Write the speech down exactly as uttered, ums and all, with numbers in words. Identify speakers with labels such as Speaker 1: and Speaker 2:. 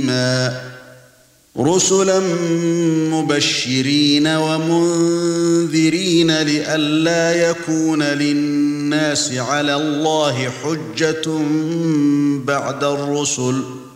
Speaker 1: رُسُلًا مُبَشِّرِينَ وَمُنذِرِينَ لِئَلَّا يَكُونَ لِلنَّاسِ عَلَى اللَّهِ حُجَّةٌ بَعْدَ الرُّسُلِ